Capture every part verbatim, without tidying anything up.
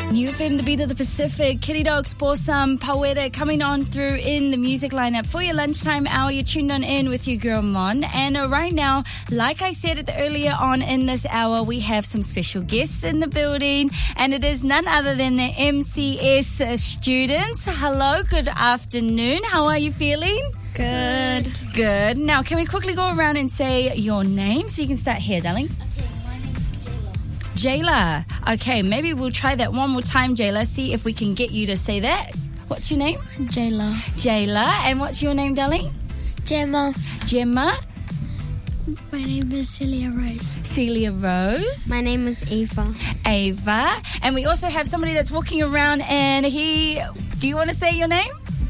New F M, the beat of the Pacific. Kitty Dogs, Borsam, Pawera coming on through in the music lineup for your lunchtime hour. You're tuned on in with your girl Mon. And uh, right now, like I said at the earlier on in this hour, we have some special guests in the building. And it is none other than the M C S uh, students. Hello, good afternoon. How are you feeling? Good. Good. Now, can we quickly go around and say your name? So you can start here, darling. Jayla. Okay, maybe we'll try that one more time, Jayla. See if we can get you to say that. What's your name? Jayla. Jayla. And what's your name, darling? Gemma. Gemma. My name is Celia Rose. Celia Rose. My name is Ava. Ava. And we also have somebody that's walking around and he... Do you want to say your name?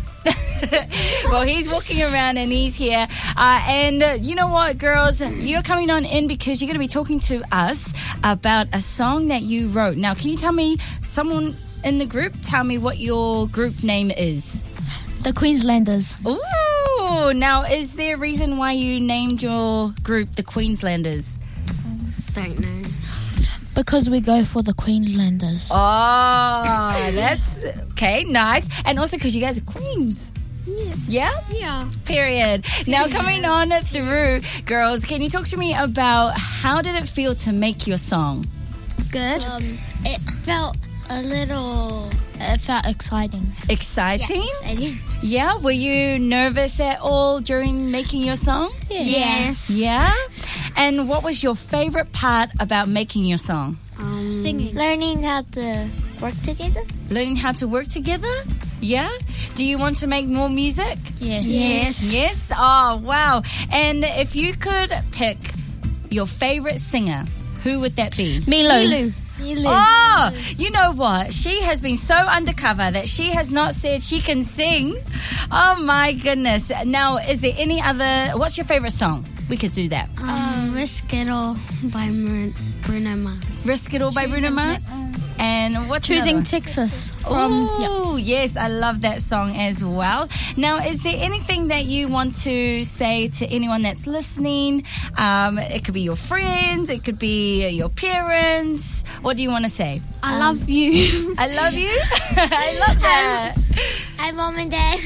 Well, he's walking around and he's here. Uh, and uh, you know what, girls? You're coming on in because you're going to be talking to us about a song that you wrote. Now, can you tell me, someone in the group, tell me what your group name is? The Queenslanders. Ooh, now, is there a reason why you named your group the Queenslanders? Don't know. Because we go for the Queenslanders. Oh, that's okay, nice. And also because you guys are Queens. Yes. Yeah? Yeah. Period. Now, coming on through, girls, can you talk to me about how did it feel to make your song? Good. Um, it felt a little... It felt exciting. Exciting? Yeah, exciting. Yeah? Were you nervous at all during making your song? Yes. Yeah? And what was your favorite part about making your song? Um, Singing. Learning how to work together. Learning how to work together? Yeah? Do you want to make more music? Yes. Yes. Yes? Oh, wow. And if you could pick your favorite singer, who would that be? Milu. Milu. Milu. Oh, you know what? She has been so undercover that she has not said she can sing. Oh, my goodness. Now, is there any other... What's your favorite song? We could do that. Um, Risk It All by Bruno Mars. Risk It All by Bruno Mars? And what's Choosing another? Texas. Oh, yep. Yes, I love that song as well. Now, is there anything that you want to say to anyone that's listening? Um, it could be your friends, it could be your parents. What do you want to say? I um, love you. I love you? I love that. Hi, Mom and Dad.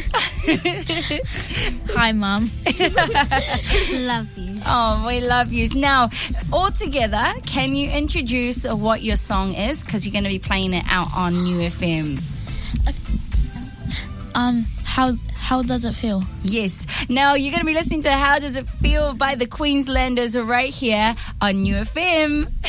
Hi, Mom. Love you. Oh, we love you. Now, all together, can you introduce what your song is? Because you're going to be playing it out on New F M. Um, how how does it feel? Yes. Now, you're going to be listening to How Does It Feel by the Queenslanders right here on New F M.